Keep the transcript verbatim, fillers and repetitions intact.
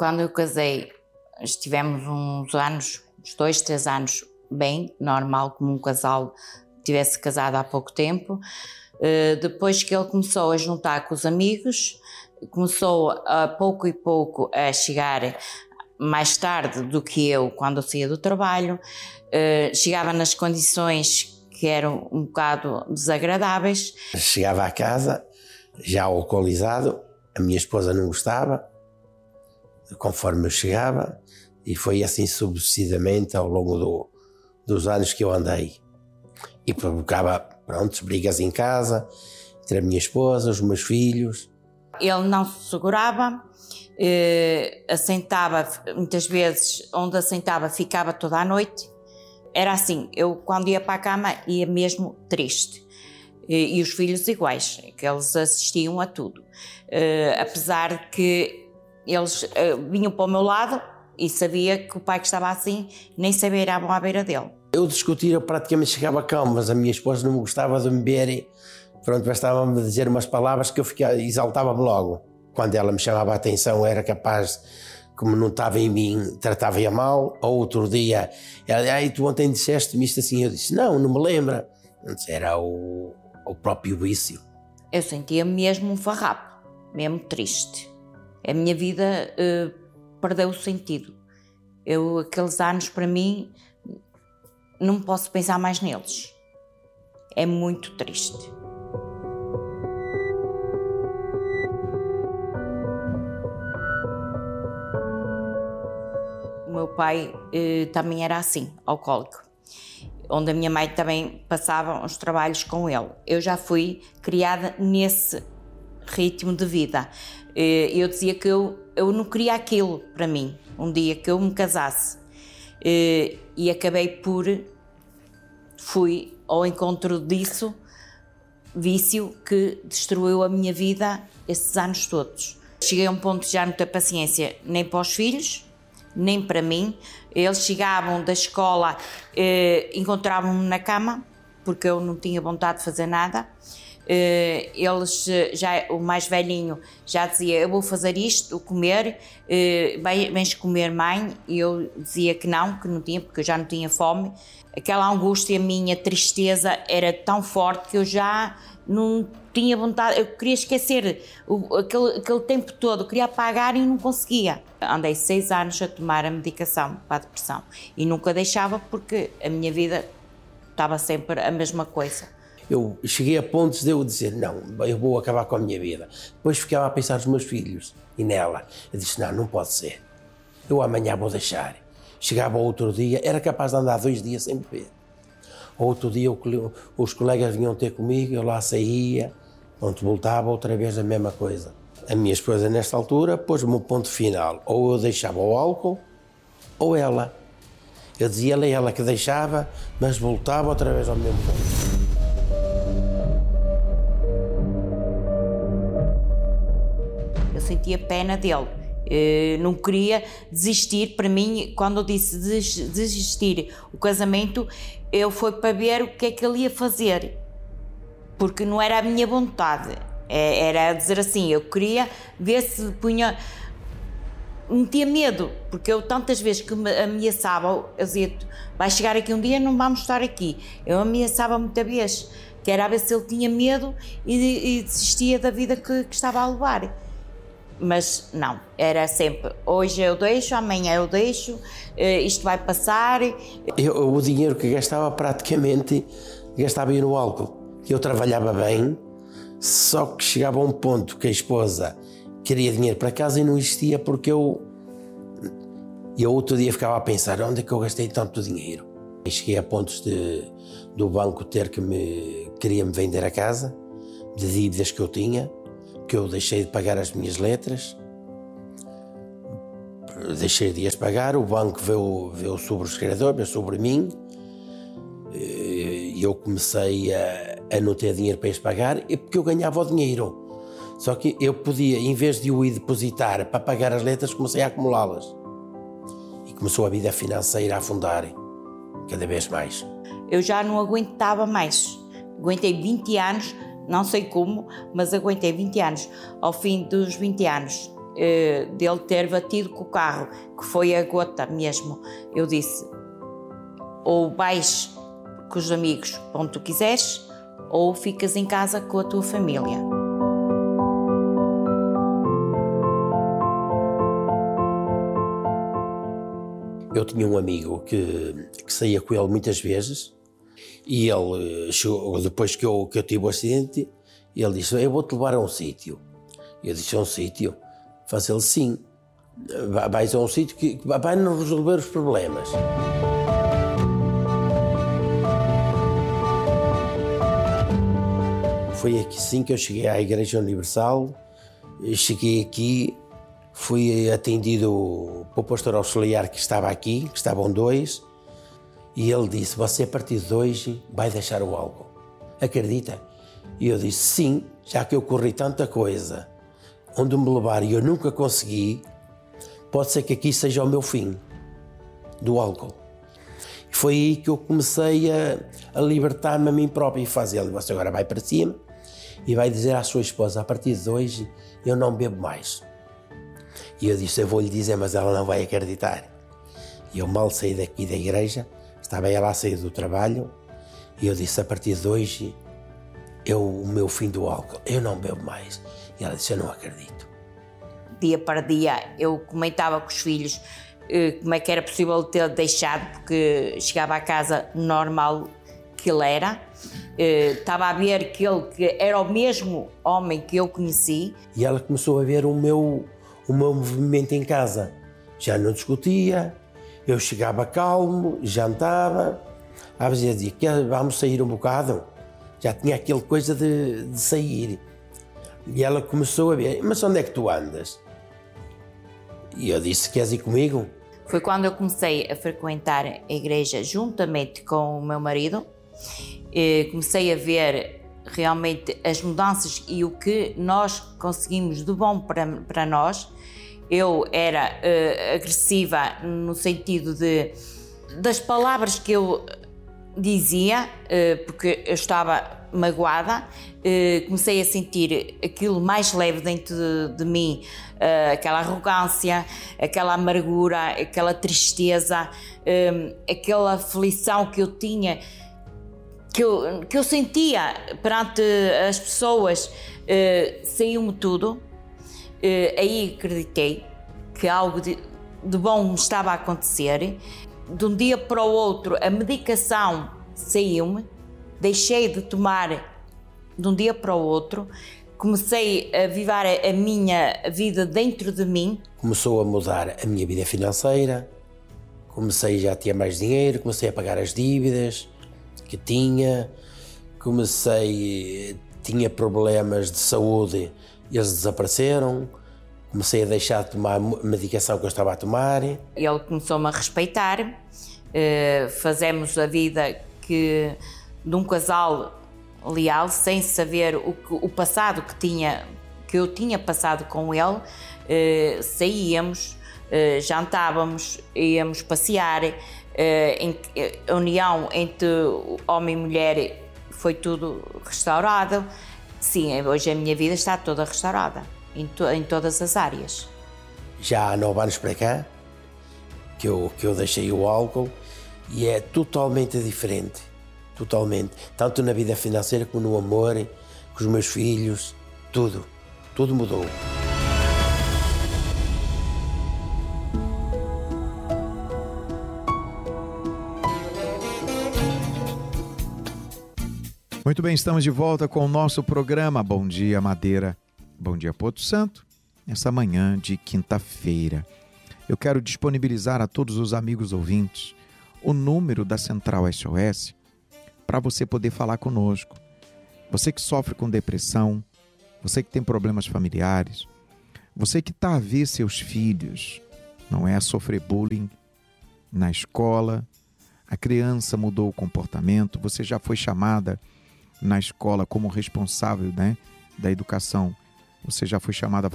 quando eu casei, estivemos uns anos, uns dois, três anos bem, normal, como um casal tivesse casado há pouco tempo. Uh, depois que ele começou a juntar com os amigos, começou a pouco e pouco a chegar mais tarde do que eu quando eu saía do trabalho, uh, chegava nas condições que eram um bocado desagradáveis. Chegava à casa já alcoolizado, a minha esposa não gostava, conforme eu chegava, e foi assim sucessivamente ao longo do, dos anos que eu andei. E provocava, pronto, brigas em casa, entre a minha esposa, os meus filhos. Ele não se segurava, eh, assentava, muitas vezes, onde assentava ficava toda a noite. Era assim, eu quando ia para a cama ia mesmo triste. E, e os filhos iguais, que eles assistiam a tudo. Eh, apesar de que eles eh, vinham para o meu lado e sabia que o pai que estava assim, nem sabia ir à beira dele. Eu discutir, eu praticamente chegava calmo, mas a minha esposa não me gostava de me ver. Pronto, bastava-me dizer umas palavras que eu ficava, exaltava-me logo. Quando ela me chamava a atenção, era capaz, como não estava em mim, tratava-a mal. Ou outro dia, ela, ai, tu ontem disseste-me isto assim. Eu disse, não, não me lembra. Era o, o próprio vício. Eu sentia-me mesmo um farrapo, mesmo triste. A minha vida uh, perdeu o sentido. Eu, aqueles anos, para mim, não posso pensar mais neles. É muito triste. O meu pai eh, também era assim, alcoólico, onde a minha mãe também passava os trabalhos com ele. Eu já fui criada nesse ritmo de vida. Eh, eu dizia que eu, eu não queria aquilo para mim, um dia que eu me casasse. Eh, e acabei por... Fui ao encontro disso, vício que destruiu a minha vida esses anos todos. Cheguei a um ponto de já não ter paciência nem para os filhos, nem para mim. Eles chegavam da escola, eh, encontravam-me na cama, porque eu não tinha vontade de fazer nada. Eh, eles, já, o mais velhinho já dizia, eu vou fazer isto, comer, eh, vens comer, mãe? E eu dizia que não, que não tinha, porque eu já não tinha fome. Aquela angústia minha, tristeza, era tão forte que eu já não tinha vontade, eu queria esquecer o, aquele, aquele tempo todo, eu queria apagar e não conseguia. Andei seis anos a tomar a medicação para a depressão e nunca deixava porque a minha vida estava sempre a mesma coisa. Eu cheguei a pontos de eu dizer, não, eu vou acabar com a minha vida. Depois ficava a pensar nos meus filhos e nela. Eu disse, não, não pode ser. Eu amanhã vou deixar. Chegava outro dia, era capaz de andar dois dias sem beber. Outro dia os colegas vinham ter comigo, eu lá saía, pronto, voltava outra vez a mesma coisa. A minha esposa, nesta altura, pôs-me um ponto final. Ou eu deixava o álcool, ou ela. Eu dizia-lhe a ela que deixava, mas voltava outra vez ao mesmo ponto. Eu sentia pena dele. Eu não queria desistir. Para mim, quando eu disse desistir o casamento, eu fui para ver o que é que ele ia fazer, porque não era a minha vontade, era dizer assim, eu queria ver se punha, metia medo, porque eu tantas vezes que me ameaçava, eu dizia, vai chegar aqui um dia, não vamos estar aqui, eu ameaçava muita vez, que era a ver se ele tinha medo e, e desistia da vida que, que estava a levar. Mas não, era sempre, hoje eu deixo, amanhã eu deixo, isto vai passar. Eu, o dinheiro que gastava praticamente, gastava no álcool. Eu trabalhava bem, só que chegava a um ponto que a esposa queria dinheiro para casa e não existia, porque eu, eu outro dia ficava a pensar, onde é que eu gastei tanto dinheiro? E cheguei a pontos de, do banco ter que me, queria me vender a casa, de dívidas que eu tinha, que eu deixei de pagar as minhas letras, deixei de as pagar, o banco veio, veio sobre o escredor, veio sobre mim, e eu comecei a, a não ter dinheiro para as pagar, porque eu ganhava o dinheiro. Só que eu podia, em vez de o ir depositar para pagar as letras, comecei a acumulá-las. E começou a vida financeira a afundar, cada vez mais. Eu já não aguentava mais, aguentei vinte anos, não sei como, mas aguentei vinte anos. Ao fim dos vinte anos, eh, dele ter batido com o carro, que foi a gota mesmo. Eu disse, ou vais com os amigos onde tu quiseres, ou ficas em casa com a tua família. Eu tinha um amigo que, que saía com ele muitas vezes e ele, chegou, depois que eu, que eu tive o acidente, ele disse, eu vou-te levar a um sítio. Eu disse, a um sítio? Faz ele, sim, vais a um sítio que vai-nos resolver os problemas. Foi aqui sim que eu cheguei à Igreja Universal, cheguei aqui, fui atendido pelo pastor auxiliar que estava aqui, que estavam dois, e ele disse, você a partir de hoje vai deixar o álcool. Acredita? E eu disse, sim, já que eu corri tanta coisa, onde me levar e eu nunca consegui, pode ser que aqui seja o meu fim do álcool. E foi aí que eu comecei a, a libertar-me a mim próprio e fazer. Você agora vai para cima e vai dizer à sua esposa, a partir de hoje eu não bebo mais. E eu disse, eu vou-lhe dizer, mas ela não vai acreditar. E eu mal saí daqui da igreja, estava ela a sair do trabalho, e eu disse, a partir de hoje, eu, o meu fim do álcool, eu não bebo mais. E ela disse, eu não acredito. Dia para dia eu comentava com os filhos eh, como é que era possível ter deixado, porque chegava à casa normal que ele era, eh, estava a ver que ele que era o mesmo homem que eu conheci. E ela começou a ver o meu, o meu movimento em casa. Já não discutia, eu chegava calmo, jantava, às vezes dizia, vamos sair um bocado. Já tinha aquela coisa de, de sair. E ela começou a ver, mas onde é que tu andas? E eu disse, queres ir comigo? Foi quando eu comecei a frequentar a igreja juntamente com o meu marido. E comecei a ver realmente as mudanças e o que nós conseguimos de bom para, para nós. Eu era uh, agressiva no sentido de, das palavras que eu dizia, uh, porque eu estava magoada, uh, comecei a sentir aquilo mais leve dentro de, de mim, uh, aquela arrogância, aquela amargura, aquela tristeza, um, aquela aflição que eu tinha, que eu, que eu sentia perante as pessoas, uh, saiu-me tudo. Uh, aí acreditei que algo de, de bom me estava a acontecer. De um dia para o outro a medicação saiu-me, deixei de tomar de um dia para o outro, comecei a viver a, a minha vida dentro de mim. Começou a mudar a minha vida financeira, comecei já a ter mais dinheiro, comecei a pagar as dívidas que tinha, comecei, tinha problemas de saúde, eles desapareceram, comecei a deixar de tomar a medicação que eu estava a tomar. Ele começou-me a respeitar, uh, fazemos a vida que, de um casal leal, sem saber o, que, o passado que, tinha, que eu tinha passado com ele, uh, saíamos, uh, jantávamos, íamos passear, uh, em, a união entre homem e mulher foi tudo restaurado. Sim, hoje a minha vida está toda restaurada, em, to, em todas as áreas. Já há nove anos para cá, que eu, que eu deixei o álcool, e é totalmente diferente, totalmente. Tanto na vida financeira como no amor, com os meus filhos, tudo, tudo mudou. Muito bem, estamos de volta com o nosso programa Bom Dia Madeira, Bom Dia Porto Santo, nessa manhã de quinta-feira. Eu quero disponibilizar a todos os amigos ouvintes o número da Central S O S para você poder falar conosco. Você que sofre com depressão, você que tem problemas familiares, você que está a ver seus filhos, não é, a sofrer bullying na escola, a criança mudou o comportamento, você já foi chamada na escola como responsável, né, da educação, você já foi chamada